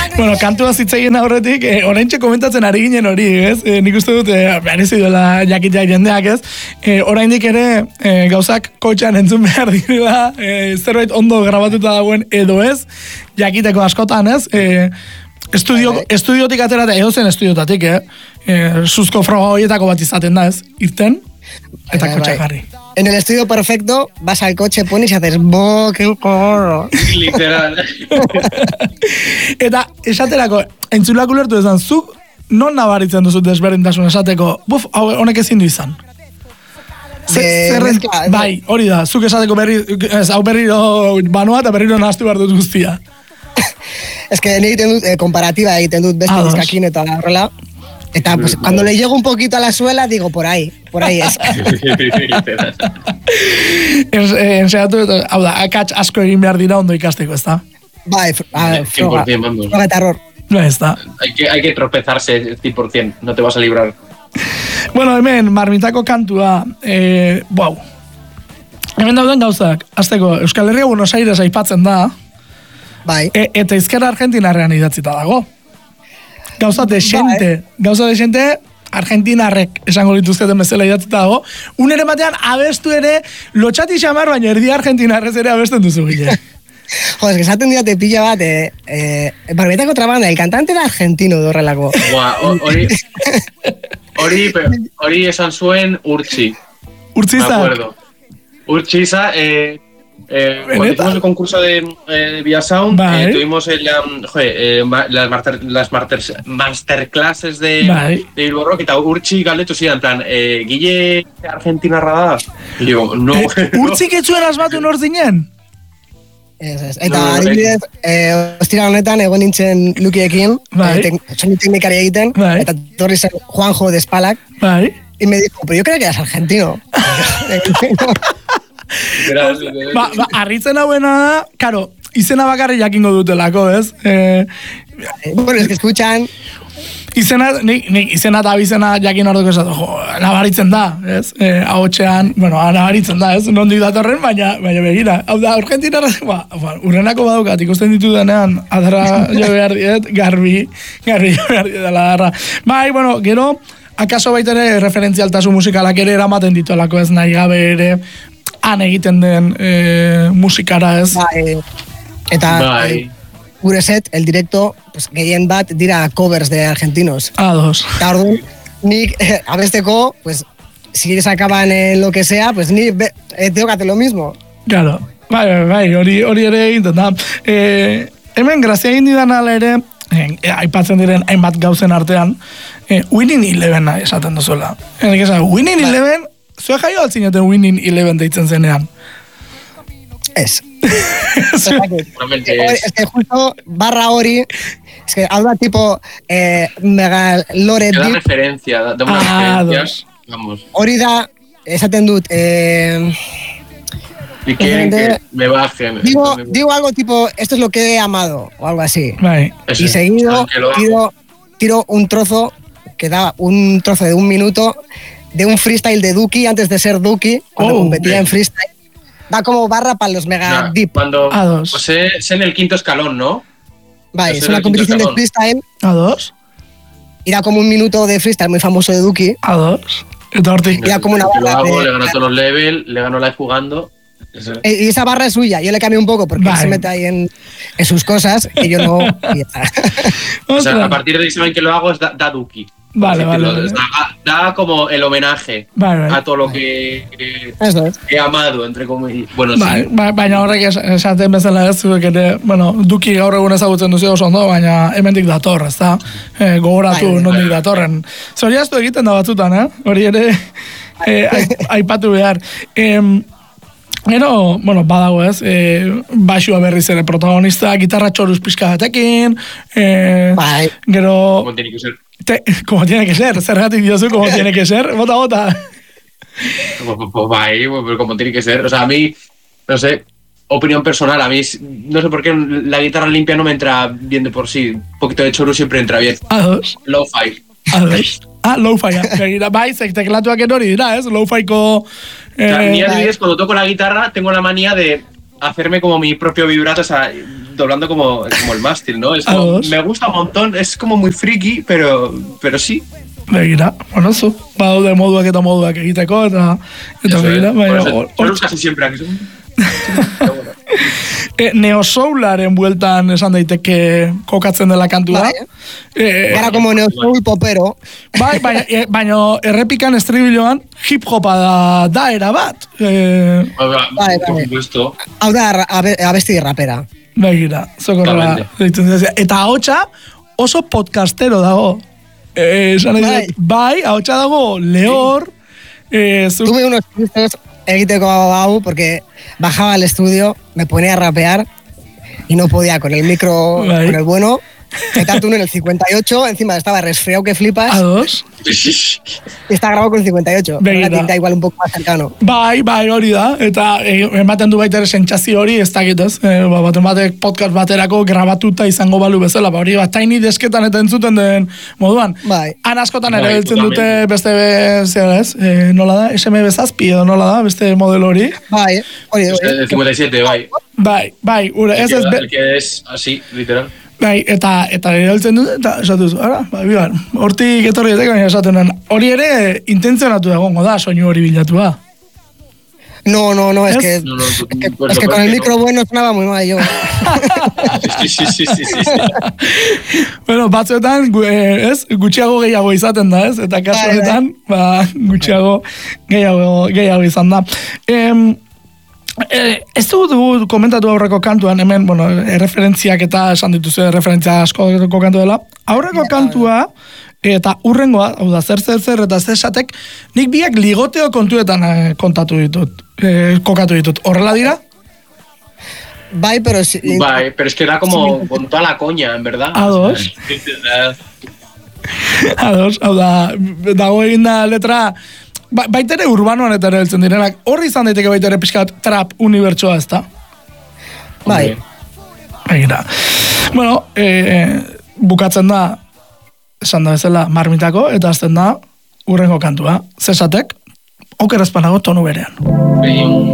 Bueno, kantua zitzaien aurretik, oraintxe komentatzen ari ginen hori, ez? Nik uste dut, berezi duela jakitea jendeak, ez? Oraindik ere, gauzak kotxean entzun behar direla, zerbait ondo grabatuta dagoen edo ez, jakiteko askotan, ez? Estudiotik aterata, edo zen estudiotatik, Suzko froga horietako bat izaten da, ez? Irten, eta kotxea jarri. En el estudio perfecto, vas al coche, pones y haces qué horror. Literal. Eta, esaterako, entzulak ulertu ezan, zuk non nabaritzen duzu desberdintasun esateko, honek ezin du izan. Bai, hori da, zuk esateko berriro banua eta berriro nahaztu behar dut guztia. Es que egiten dut, komparatiba egiten dut beste diskakin eta horrela. Eta, pues, cuando le llego un poquito a la suela, digo, por ahí es. Enseatu, hau da, akats asko egin behar dira ondo ikasteko, ez da? Bai, froga eta error. Ez da. Hay que tropezarse 100%, no te vas a librar. Bueno, hemen, marmitako kantua, wow. Hemen dauden gauzak, azteko, Euskal Herria Buenos Aires aipatzen da, bai. Eta izkera Argentinarrean idatzita dago. Gauza de xente, argentinarrek esango lituzketen bezala idatzita dago. Unere batean abestu ere, lotxati xamar, baina erdi argentinarrez ere abesten duzu gile. Jo, es que esaten dira pilla bat, Barbetako otra banda, el cantante era argentino dorrelako. Hori esan zuen Urtzi. Urtziza? Me acuerdo. Urtziza, cuando hicimos el concurso de Viasound, tuvimos las masterclasses de Bilbo Rock, eta Urtzi galdetu zidan, en plan, Guille argentinarra da? Y digo, no. Urtzi ketzuen asmatu nor zinen? Eta adibidez, ostira honetan egon nintzen Lukiekin, soni teknikari egiten, eta torri zen Juanjo de Espalak, y me dijo, pero yo creo que eras argentino. Arritzen hauena da, karo, izena bakarri jakingo dutelako, ez? Bueno, es que escuchan... Izena eta bizena jakin orduko esatu, nabaritzen da, ez? Ahotxean, nabaritzen da, ez? Nondik datorren, baina begira. Hau da, Argentinara, urrenako badukat, ikusten ditu denean, adara jo behar diet, garbi jo behar diet dela darra. Bai, bueno, gero, akaso baitere referentzialtasun musikalak ere eramaten dituelako, ez nahi gabe ere, han egiten den musikara, ez? Eta... gure set, el directo, pues, gehien bat dira covers de argentinos. Dos. Eta orduan, nik abesteko, pues, si sacaban lo que sea, pues ni tengo que hacer lo mismo. Claro, bai, hori ere egiten da. Hemen, grazia egin didan ala ere, aipatzen diren hainbat gauzen artean, Winning Elevena esaten duzuela. Winning Eleven, zue jaio altzineten Winning Eleven deitzen zenean. Ez. Es que justo barra hori, es que habla tipo mega lore da referencia, da una referencia, vamos. Hori da, esaten dut, y quieren que me bajen. Digo algo tipo, esto es lo que he amado, o algo así. Right. Y seguido tiro un trozo, que da un trozo de 1 minuto, de un freestyle de Duki, antes de ser Duki, cuando competía en freestyle. Da como barra para los mega deep. Cuando pues es en el 5º escalón, ¿no? Vale, es una competición de freestyle. A2. Y da como 1 minuto de freestyle muy famoso de Duki. A2. Y da como una barra. Le ganó todos los levels, le ganó live jugando. Y esa barra es suya. Yo le cambié un poco porque él se mete ahí en sus cosas y yo no. O sea, a partir de ahí saben que lo hago es da Duki. Vale. Da como el homenaje a todo lo que he amado, entre comillas. Bueno, sí. Baina horrek esaten bezala ez zuek ere, Duki gaur egun ezagutzen duzu oso ondo, baina hemendik dator, ez da? Gogoratu nondik datorren. Zoriaztu egiten da batzutan, hori ere aipatu behar. Gero, badago ez, Baxua berriz ere protagonista, gitarra txoruz pixka batekin, gero... Como tiene que ser. Como tiene que ser, zergatik diozu, como tiene que ser, bota. Bai, como tiene que ser, o sea, a mí, no sé, opinión personal, a mí, no sé por qué la guitarra limpia no me entra bien de por sí, un poquito de chorus siempre entra bien. A2. Lo-fi. Lo-fi, bai, teklatuak hori dira, ez, lo-fiko... Ni adibidez, cuando toco la guitarra, tengo la manía de hacerme como mi propio vibrato, o sea, doblando como el mástil, ¿no? Es como, me gusta un montón, es como muy friki, pero sí. Begira, bueno, zu, badaude moduak egiteko, eta begira, baina... Casi siempre aquí son. Neosoularen bueltan esan daiteke kokatzen dela kantua. Gara como neosoul popero. Baina errepikan estribiloan hip-hopa da erabat. Por supuesto. Hau da abesti rapera. Begira, zokorra. Eta ahotsa oso podcastero dago. Bai, ahotsa dago lehor. Tuve unos chistes egiteko hau, porque bajaba al estudio, me ponía a rapear y no podía con el micro, con el bueno. Eta tú en el 58, encima estaba resfriado que flipas. A dos. Y está grabado con el 58. Begira. Una tinta igual un poco más cercano. Bai, hori da. Eta ematen du baita ere sentsazio hori, ez dakit ez. Baten batek podcast baterako grabatuta izango balu bezala. Hori bat, tiny desketan eta entzuten den moduan. Bai. Han askotan ere beltzen dute beste zera ez. Nola da? SMB7 edo nola da? Beste modelo hori. Bai, hori. El 57, bai. Bai, ura. El que es así, literal. Bai, eta erabiltzen dut, eta esatuz, bigar, hortik etorri etek, baina esaten hori ere intentzionatu egongo da, soinu hori bilatua. No, es que con el micro bueno sonaba muy mal yo. Sí. Bueno, batzuetan, ez, gutxiago gehiago izaten da, ez, eta kasu honetan, gutxiago gehiago izan da. Ez dugu komentatu aurreko kantuan, hemen, bueno, erreferentziak eta esan dituzu erreferentzia askoko kantu dela. Aurreko kantua eta urrengoa, hau da, zer eta zesatek, nik biak ligoteo kontuetan kokatu ditut. Horrela dira? Bai, pero sí. Bai, pero es que da como con toda la coña, en verdad. Ados, hau da, dago egin da letra... Baitere urbanoan eta heltzen direnak, horri izan daiteke baitere pixkat trap unibertsoa ez da? Bai. Begira. Bueno, bukatzen da, esan da bezala, marmitako, eta azten da, urrengo kantua. Zesatek, oker ezpanago tonu berean.